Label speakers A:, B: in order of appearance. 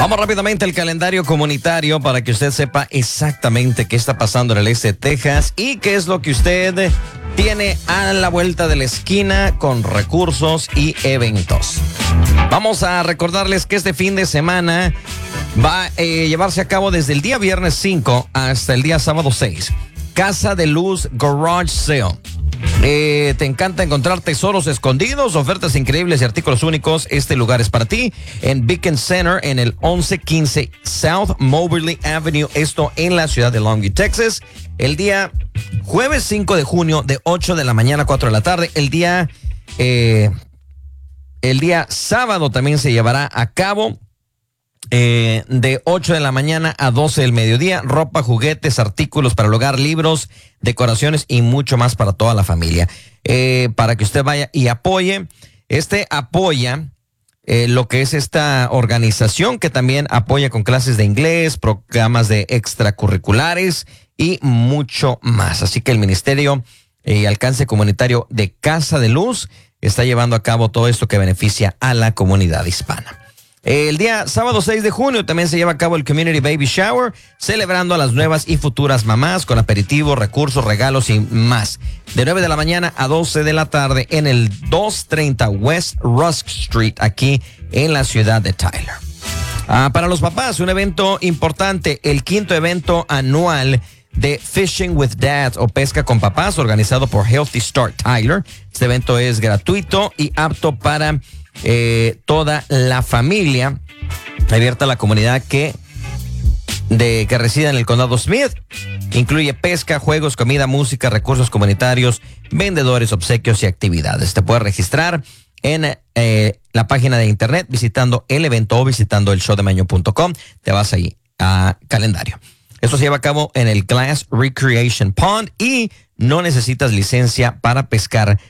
A: Vamos rápidamente al calendario comunitario para que usted sepa exactamente qué está pasando en el este de Texas y qué es lo que usted tiene a la vuelta de la esquina con recursos y eventos. Vamos a recordarles que este fin de semana va a llevarse a cabo desde el día viernes 5 hasta el día sábado 6. Casa de Luz Garage Sale. Te encanta encontrar tesoros escondidos, ofertas increíbles y artículos únicos. Este lugar es para ti en Beacon Center en el 1115 South Moberly Avenue, esto en la ciudad de Longview, Texas. El día jueves 5 de junio de 8 de la mañana a 4 de la tarde. El día sábado también se llevará a cabo de 8 de la mañana a 12 del mediodía. Ropa, juguetes, artículos para el hogar, libros, decoraciones y mucho más para toda la familia. Para que usted vaya y apoye. Apoya lo que es esta organización que también apoya con clases de inglés, programas de extracurriculares y mucho más. Así que el Ministerio y Alcance Comunitario de Casa de Luz está llevando a cabo todo esto que beneficia a la comunidad hispana. El día sábado 6 de junio también se lleva a cabo el Community Baby Shower, celebrando a las nuevas y futuras mamás con aperitivos, recursos, regalos y más. De 9 de la mañana a 12 de la tarde en el 230 West Rusk Street, aquí en la ciudad de Tyler. Para los papás, un evento importante, el 5º evento anual de Fishing with Dads o Pesca con Papás, organizado por Healthy Start Tyler. Este evento es gratuito y apto para toda la familia, abierta a la comunidad que reside en el condado Smith. Incluye pesca, juegos, comida, música, recursos comunitarios, vendedores, obsequios y actividades. Te puedes registrar en la página de internet visitando el evento o visitando el showdemaño.com. Te vas ahí a calendario. Esto se lleva a cabo en el Glass Recreation Pond y no necesitas licencia para pescar